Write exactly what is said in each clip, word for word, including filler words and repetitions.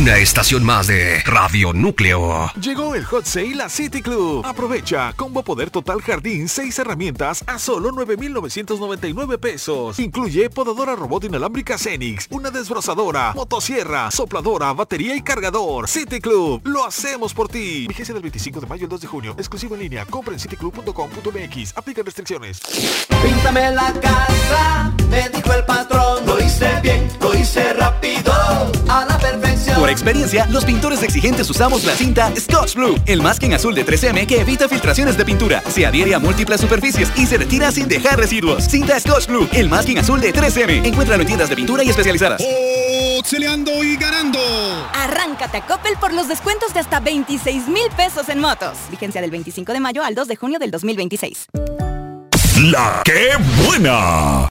una estación más de Radio Núcleo. Llegó el Hot Sale a City Club. Aprovecha, combo poder total jardín, seis herramientas a solo nueve mil novecientos noventa y nueve pesos. Incluye podadora robot inalámbrica Cenix, una desbrozadora, motosierra, sopladora, batería y cargador. City Club, lo hacemos por ti. Vigencia del veinticinco de mayo al dos de junio. Exclusivo en línea. Compra en cityclub punto com punto m x. Aplican restricciones. Píntame la casa, me dijo el patrón. Lo hice bien, lo hice rápido, a la perfección. Por experiencia, los pintores exigentes usamos la cinta Scotch Blue, el masking azul de tres eme que evita filtraciones de pintura, se adhiere a múltiples superficies y se retira sin dejar residuos. Cinta Scotch Blue, el masking azul de tres eme. Encuéntralo en tiendas de pintura y especializadas. Auxiliando y ganando. Arráncate a Coppel por los descuentos de hasta veintiséis mil pesos en motos. Vigencia del veinticinco de mayo al dos de junio del dos mil veintiséis. La que buena.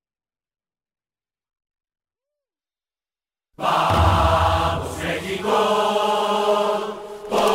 ¡Vamos, México!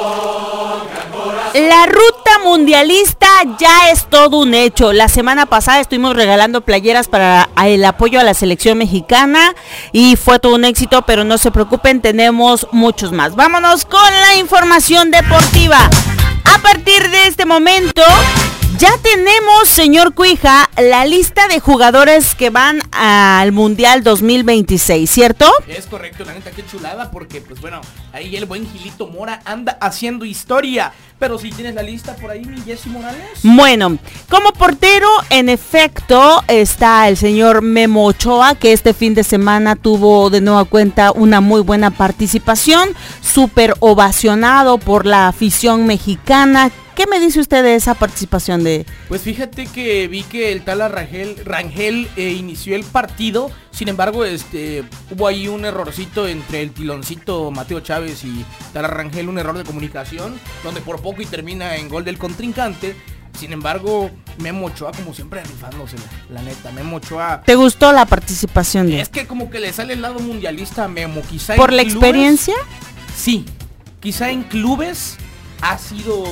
La ruta mundialista ya es todo un hecho. La semana pasada estuvimos regalando playeras para el apoyo a la selección mexicana y fue todo un éxito, pero no se preocupen, tenemos muchos más. Vámonos con la información deportiva. A partir de este momento ya tenemos, señor Cuija, la lista de jugadores que van al Mundial dos mil veintiséis, ¿cierto? Es correcto, la neta, qué chulada, porque pues bueno, ahí el buen Gilito Mora anda haciendo historia. Pero si tienes la lista por ahí, mi Jessy Morales. Bueno, como portero, en efecto, está el señor Memo Ochoa, que este fin de semana tuvo de nueva cuenta una muy buena participación, súper ovacionado por la afición mexicana. ¿Qué me dice usted de esa participación de...? Pues fíjate que vi que el tal Rangel, Rangel eh, inició el partido, sin embargo, este hubo ahí un errorcito entre el tiloncito Mateo Chávez y tal Rangel, un error de comunicación, donde por poco y termina en gol del contrincante. Sin embargo, Memo Ochoa, como siempre, rifándose, la, la neta, Memo Ochoa... ¿Te gustó la participación de...? Es que como que le sale el lado mundialista a Memo, quizá... ¿Por la clubes, experiencia? Sí, quizá en clubes ha sido...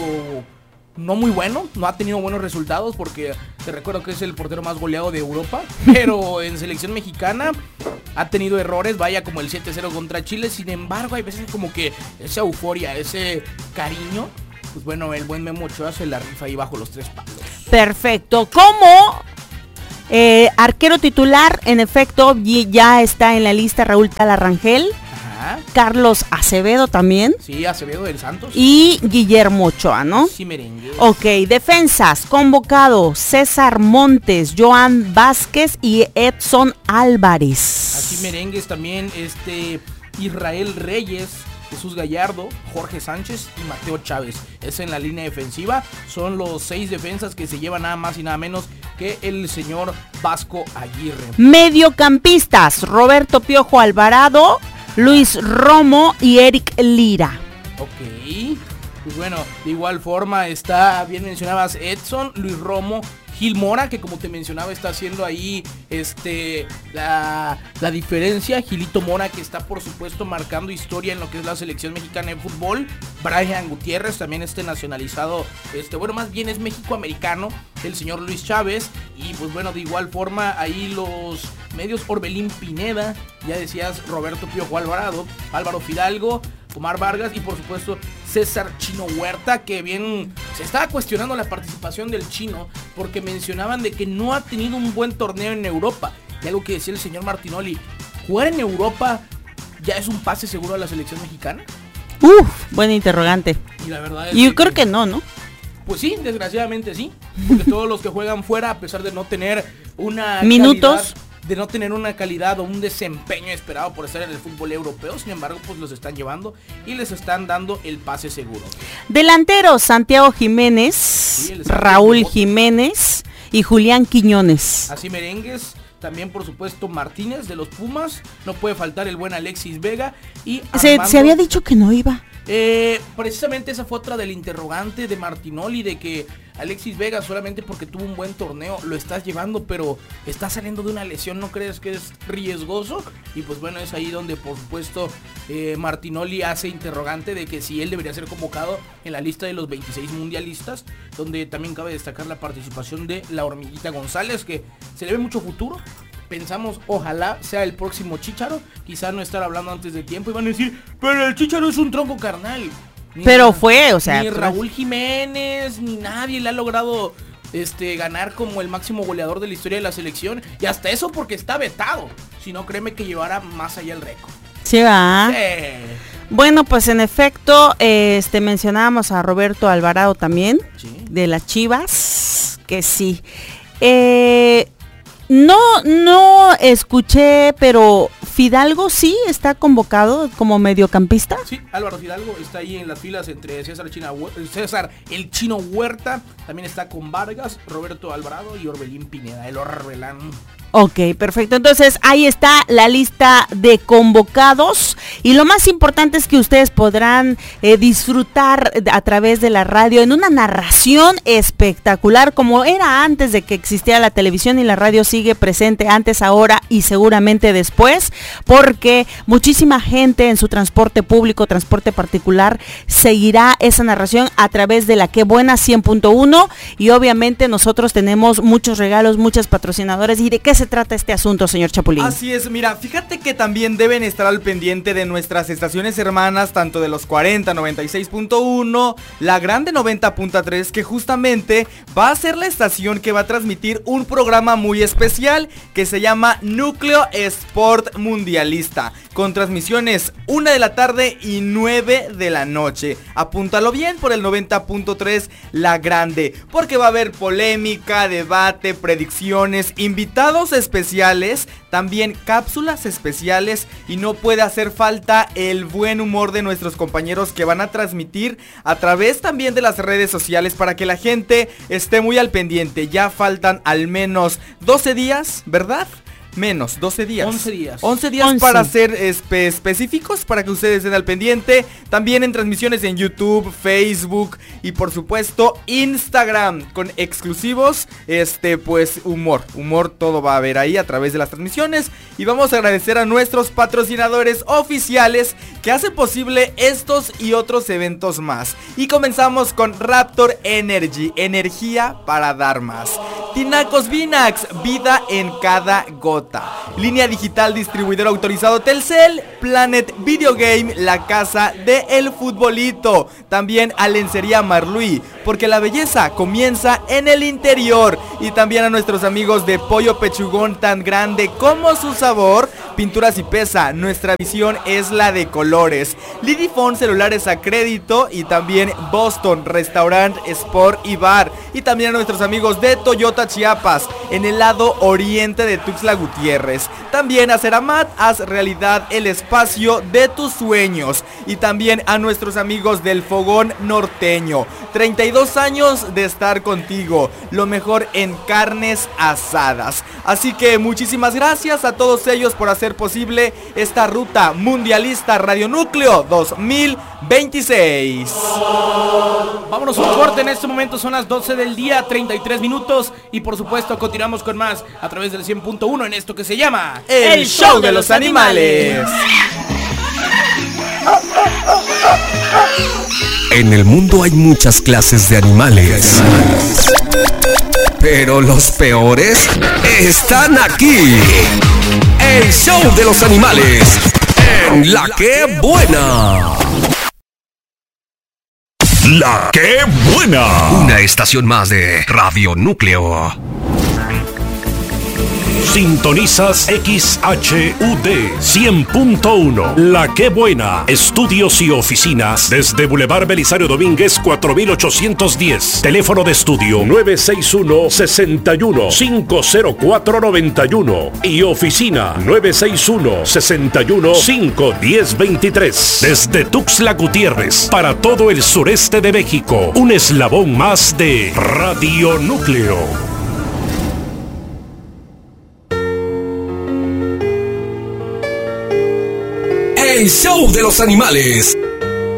no muy bueno, no ha tenido buenos resultados porque te recuerdo que es el portero más goleado de Europa, pero en selección mexicana ha tenido errores, vaya como el siete cero contra Chile. Sin embargo, hay veces como que esa euforia, ese cariño, pues bueno, el buen Memo Ochoa se la rifa ahí bajo los tres palos. Perfecto, como eh, arquero titular, en efecto, ya está en la lista Raúl Tala Rangel. Carlos Acevedo también. Sí, Acevedo del Santos. Y Guillermo Ochoa, ¿no? Sí, merengue. Ok, defensas, convocado César Montes, Joan Vázquez y Edson Álvarez. Así merengues también, este Israel Reyes, Jesús Gallardo, Jorge Sánchez y Mateo Chávez. Es en la línea defensiva. Son los seis defensas que se llevan nada más y nada menos que el señor Vasco Aguirre. Mediocampistas, Roberto Piojo Alvarado, Luis Romo y Eric Lira. Ok, pues bueno, de igual forma está, bien mencionabas Edson, Luis Romo, Gil Mora, que como te mencionaba está haciendo ahí este la, la diferencia. Gilito Mora, que está por supuesto marcando historia en lo que es la selección mexicana de fútbol. Brian Gutiérrez, también este nacionalizado, este bueno, más bien es mexicoamericano, el señor Luis Chávez. Y pues bueno, de igual forma ahí los medios, Orbelín Pineda, ya decías Roberto Piojo Alvarado, Álvaro Fidalgo, Omar Vargas y por supuesto César Chino Huerta, que bien se estaba cuestionando la participación del Chino porque mencionaban de que no ha tenido un buen torneo en Europa. Y algo que decía el señor Martinoli, ¿jugar en Europa ya es un pase seguro a la selección mexicana? Uf, buen interrogante. Y la verdad es y yo que, creo que no, ¿no? Pues sí, desgraciadamente sí, porque todos los que juegan fuera, a pesar de no tener una minutos, calidad, de no tener una calidad o un desempeño esperado por estar en el fútbol europeo, sin embargo, pues los están llevando y les están dando el pase seguro. Delanteros, Santiago Jiménez, sí, Raúl Jiménez y Julián Quiñones. Así merengues. También, por supuesto, Martínez de los Pumas. No puede faltar el buen Alexis Vega. Y se, se había dicho que no iba. Eh, precisamente esa fue otra del interrogante de Martinoli, de que Alexis Vega solamente porque tuvo un buen torneo lo estás llevando, pero está saliendo de una lesión, ¿no crees que es riesgoso? Y pues bueno, es ahí donde por supuesto eh, Martinoli hace interrogante de que si él debería ser convocado en la lista de los veintiséis mundialistas, donde también cabe destacar la participación de la Hormiguita González, que se le ve mucho futuro. pensamos, ojalá sea el próximo Chícharo, quizás no estar hablando antes de tiempo y van a decir, pero el Chícharo es un tronco carnal. Ni pero fue, o sea, ni Raúl Jiménez, ni nadie le ha logrado este ganar como el máximo goleador de la historia de la selección, y hasta eso porque está vetado. Si no, créeme que llevará más allá el récord. Sí, va. Sí. Bueno, pues en efecto, este mencionábamos a Roberto Alvarado también, sí, de las Chivas, que sí. Eh, no, no escuché, pero Fidalgo sí está convocado como mediocampista. Sí, Álvaro Fidalgo está ahí en las filas entre César, China, César el Chino Huerta, también está con Vargas, Roberto Alvarado y Orbelín Pineda, el Orbelán. Ok, perfecto. Entonces ahí está la lista de convocados y lo más importante es que ustedes podrán eh, disfrutar a través de la radio en una narración espectacular como era antes de que existiera la televisión, y la radio sigue presente antes, ahora y seguramente después, porque muchísima gente en su transporte público, transporte particular, seguirá esa narración a través de la Qué Buena cien punto uno, y obviamente nosotros tenemos muchos regalos, muchos patrocinadores. ¿Y de qué se trata este asunto, señor Chapulín? Así es, mira, fíjate que también deben estar al pendiente de nuestras estaciones hermanas, tanto de los cuarenta, noventa y seis punto uno, la grande noventa punto tres, que justamente va a ser la estación que va a transmitir un programa muy especial que se llama Núcleo Sport Mundialista, con transmisiones una de la tarde y nueve de la noche. Apúntalo bien por el noventa punto tres, la grande, porque va a haber polémica, debate, predicciones, invitados especiales, también cápsulas especiales, y no puede hacer falta el buen humor de nuestros compañeros que van a transmitir a través también de las redes sociales para que la gente esté muy al pendiente. Ya faltan al menos doce días, ¿verdad? Menos, doce días. once días. once días once. Para ser espe- específicos, para que ustedes estén al pendiente. También en transmisiones en YouTube, Facebook y por supuesto Instagram, con exclusivos, este, pues humor. Humor todo va a haber ahí a través de las transmisiones. Y vamos a agradecer a nuestros patrocinadores oficiales que hacen posible estos y otros eventos más. Y comenzamos con Raptor Energy, energía para dar más. Tinacos Vinax, vida en cada gota. Línea digital distribuidor autorizado Telcel. Planet Video Game, la casa de el futbolito. También a Lencería Marluí, porque la belleza comienza en el interior. Y también a nuestros amigos de Pollo Pechugón, tan grande como su sabor. Pinturas y Pesa, nuestra visión es la de colores. Lidifone, celulares a crédito. Y también Boston, restaurant, sport y bar. Y también a nuestros amigos de Toyota Chiapas, en el lado oriente de Tuxtla Gutiérrez. También a Ceramat, haz realidad el espacio de tus sueños. Y también a nuestros amigos del Fogón Norteño, treinta y dos años de estar contigo, lo mejor en carnes asadas. Así que muchísimas gracias a todos ellos por hacer posible esta ruta mundialista Radio Núcleo dos mil veintiséis. Vámonos a un corte, en este momento son las doce del día, treinta y tres minutos, y por supuesto continuamos con más a través del cien punto uno en esto que se llama El, el show, show de los animales. En el mundo hay muchas clases de animales, pero los peores están aquí. El show de los animales en La Qué Buena. La Qué Buena. Una estación más de Radio Núcleo. Sintonizas X H U D cien punto uno. La Qué Buena. Estudios y oficinas desde Boulevard Belisario Domínguez cuatro mil ochocientos diez. Teléfono de estudio nueve seis uno, seis uno, cinco cero cuatro, nueve uno. Y oficina nueve seis uno, seis uno, cinco uno cero, dos tres. Desde Tuxtla Gutiérrez para todo el sureste de México. Un eslabón más de Radio Núcleo. El show de los animales.